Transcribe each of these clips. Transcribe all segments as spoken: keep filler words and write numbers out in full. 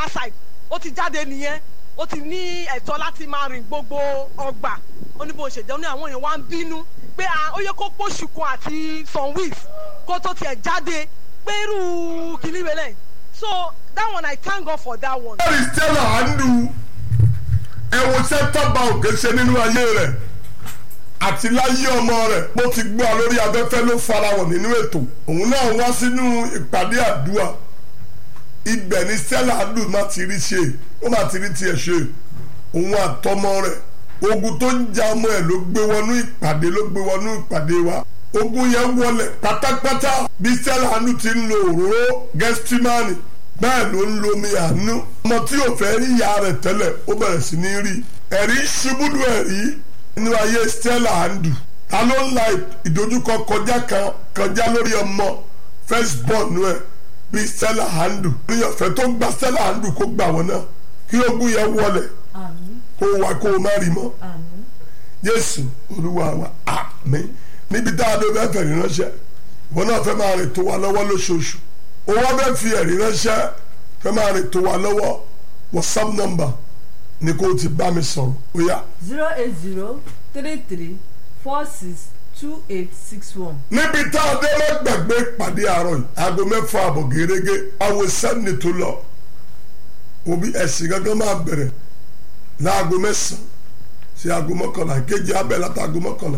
upper side ó ti jáde nìyẹn ó ti ní ẹ̀tọ́ láti máa rìn gbogbo ọgbà ó ní bó ṣe jẹ́ ó ní àwọn èèyàn wá ń bínú pé ó yẹ kó pòṣù kan àti some weeks kó tó tiẹ̀ jáde pé irú kìíní wẹ̀lẹ̀ so that one I thank God for that one. bẹ́ẹ̀ni Stella Andu ẹ̀wọ̀n sẹ́tàbà òkè ṣe nínú ayé rẹ̀ àti láyé ọmọ rẹ̀ bó ti gbọ́ lórí abẹ́fẹ́ ló farahàn nínú ètò òun náà wá sínú ìpàdé àdúrà ibẹ̀ ni Stella Andu má ti rí ṣe ó má ti rí tiẹ̀ ṣe òun àtọmọ rẹ̀ ogun tó ń ja ọmọ ẹ̀ ló gbé wọnú ìpàdé ló gbé wọnú ìpàdé wa ogun yẹn wọlẹ̀ pátápátá bí Stella Andu ti ń lo òróró gẹ́stímánì bẹ́ẹ̀ ló ń lo omi àánú ọmọ tí ò fẹ́ rí ìyá rẹ̀ tẹ́lẹ̀ ó bẹ̀rẹ̀ sí ní rí ẹ̀rí ṣubúdú ẹ̀rí nínú ayé Stella Andu ta ló ń la ìdojúkọ kọjá kan kọjá lórí ọmọ first born ẹ̀ bí Stella Andu ní ọ̀fẹ́ tó gba Stella Andu kó gbà wọ́n náà kí ogun yẹn wọlẹ̀ kó wá kó má rí mọ́ Jésù Olúwa wa àmín níbi tá a lè fẹ́ fẹ̀rí ránṣẹ́ wọn náà fẹ́ máa rìn tó wa lọ́wọ́ lóṣooṣù ó wá fẹ́ fi ẹ̀rí ránṣẹ́ fẹ́ máa rìn tó wa lọ́wọ́ WhatsApp number ni kò ti bá mi sọ̀rọ̀ ó yá. zero eight zero three three four six two eight six one. níbi tá a dé má gbàgbé ìpàdé àárọ̀ yìí aago mẹ́fà àbọ̀ gẹ́gẹ́ àwọn sẹ́ni tó lọ òbí ẹ̀sìn gángan máa bẹ̀rẹ̀ láago mẹ́sàn-án sí aago mọ́kànlá kejì abẹ́ láti aago mọ́kànlá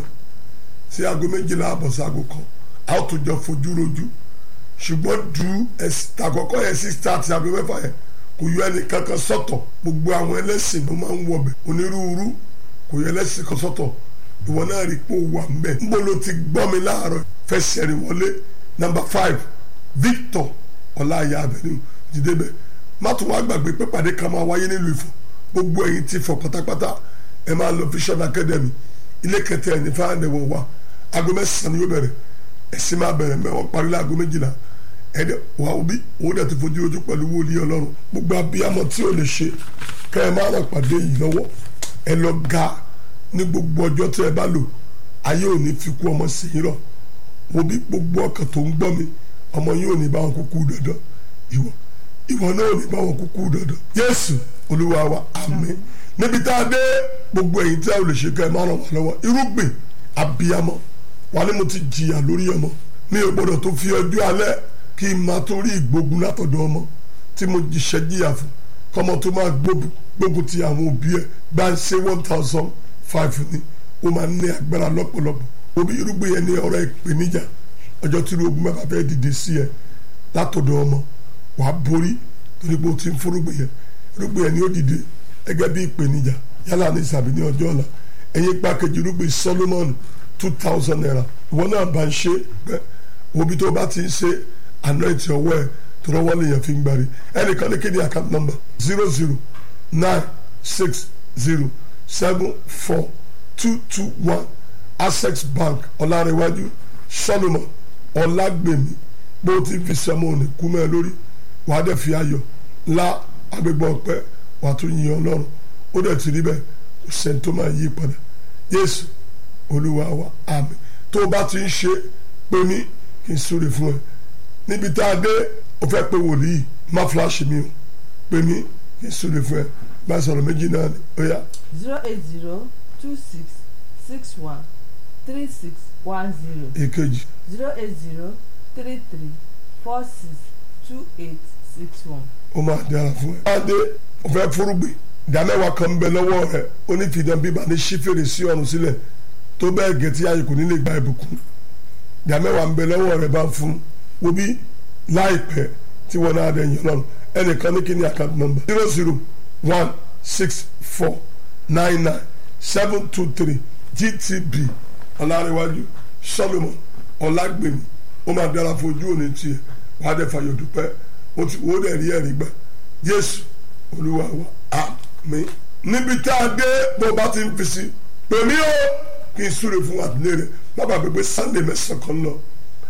sí aago méjìlá àbọ̀ sí aago kan a ó tún jọ fojú rojú ṣùgbọ́n du ẹ̀sìn àkọ́kọ́ yẹn sí start aago mẹ́fà yẹn kò yọ ẹnì kankan sọ́tọ̀ gbogbo àwọn ẹlẹ́sìn ló máa ń wọbẹ̀ onírúurú kò yọ ẹlẹ́sìn kan sọ́tọ̀ ìwọ náà rí pé ó wà ń bẹ̀ níbo ló ti gbọ́ mi láàárọ̀ fẹsẹ̀ rìn wọlé number five Victor ọláyà avenue jìdébẹ̀ má tún wá gbàgbé pé pàdé kan máa wáyé nílùú Ifọ̀ gbogbo ẹ̀yin ti fọ̀ pátápátá ẹ máa lọ Vision Academy ilé kẹtẹ ẹ̀ ní fáwọn ẹ̀wọ̀n wa aago mẹ́sàn-án yóò bẹ̀rẹ̀ ẹ̀sìn máa bẹ̀rẹ̀ mẹ́wọ́n parí láago méjìlá ẹ̀dẹ̀ wà óbí òun dẹ̀ ti fojú ojú pẹ̀lú wòlíì Ọlọ́run gbogbo abiyamọ tí ò lè ṣe kẹ́ ẹ máa ràn pàdé yìí lọ́wọ́ ẹ lọ ga ní gbogbo ọjọ́ tí ẹ bá lò ayé ò ní fi kú ọmọ sí i rọ òbí gbogbo ọkàn tó ń gbọ́ mi ọmọ yìí ò ní bá wọn kúkú dandan ìwọ ìwọ náà ò ní bá wọn kúkú dandan Jésù Olúwa wa àmín níbi tá a dé gbogbo ẹ̀yin tí a ò lè ṣe kẹ́ ẹ máa ràn wá lọ́wọ́ irúgbìn abiyamọ wà ní mo ti jìyà lórí ọmọ mi ò gbọdọ̀ tó fi ọjọ́ alẹ́ kí n máa torí ìgbógun látọ̀dọ̀ ọmọ tí mo jìṣẹ́ jìyà fún kọ́mọ tó máa gbógun ti àwọn òbí ẹ̀ gbá ń ṣe one thousand five ni ó máa ní agbára lọ́pọ̀lọpọ̀ òbí irúgbìn yẹn ní ọ̀rọ̀ ìpèníjà ọjọ́ tí irúgbìn bàbá fẹ́ dìde sí ẹ látọ̀dọ̀ ọmọ wàá borí torí pé o ti ń fúrúgbìn yẹn irúgbìn yẹn ni ó dìde gẹ́gẹ́ bí ìpèníjà yálà ní ìsàbí ní ọjọ́ ọ̀la ẹ̀yin pàkejì irúgbìn Solomon two thousand naira ìwọ náà bá ń ṣe pẹ́ òbí tó bá ti ń ṣe àná ẹ̀tì ọwọ́ ẹ̀ tó rọ́wọ́ lèèyàn fi ń gbàrí ẹnìkan ní kéde account number zero zero nine six zero seven four two two one Access Bank ọ̀làrẹ̀wájú Solomon ọ̀làgbèmí bó ti fi sẹ́mu òní kú mẹ́ lórí wàá dẹ̀ fi ayọ̀ ńlá agbègbè ọ̀pẹ wàá tún yin Ọlọ́run ó dẹ̀ ti rí bẹ́ẹ̀ kò sẹ́ni tó máa yí padà Jésù Olúwa wa àmín tó o bá ti ń ṣe pé mí kí n súre fún ẹ níbi tá a dé o fẹ́ pé wòlíì má fúláṣì mi o pé mí kí n súre fún ẹ bá sọ̀rọ̀ méjì náà ni ó yá. zero eight zero two six six one three six one zero. èkejì. zero eight zero three three four six two eight six one. ó máa dára fún ẹ. bá a dé o fẹ́ fúrúgbìn ìdámẹ́wàá kan ń bẹ lọ́wọ́ rẹ onífìdán bíbá ní ṣífèrè sí ọ̀run sílẹ̀ tó bẹ́ẹ̀ gẹ̀tì ayé kò ní lè gba ìbùkún ìdámẹ́wàá ń bẹ lọ́wọ́ rẹ bá fún wo bí láìpẹ́ tí wọ́n náà dẹ̀ yàn lọ́rùn ẹnìkan ní kí ni account number zero zero one six four nine nine seven two three G T B ọ̀làríwájú Solomon ọ̀làgbèmí ó máa dára fojú òní tiẹ̀ wàá dẹ̀ fàyọ̀ dúpẹ́ ó ti wó dẹ̀ rí ẹ̀rí gbà Jésù Olúwa wa àmín níbi tá a dé bó bá ti ń fi sí pèmí o kí n súre fún àdúlé rẹ má bàa gbégbé Sunday mẹ́sàn kan lọ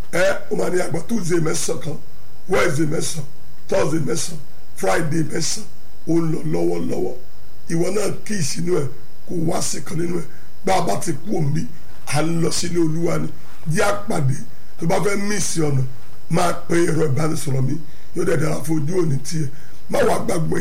ẹ ó máa ní àgbà Tuesday mẹ́sàn kan Wednesday mẹ́sàn Thursday mẹ́sàn Friday mẹ́sàn ó lọ lọ́wọ́lọ́wọ́ ìwọ náà kí ìsinú ẹ kó wá sí kan nínú ẹ bá a bá ti kú òmí à ń lọ sílé Olúwa ni jẹ́ àpàdé tó bá fẹ́ mísì ọ̀nà máa pe ẹ̀rọ ìbánisọ̀rọ̀ mi yóò dẹ̀ dára fojú òní tiẹ̀ má wàá gbàgbọ́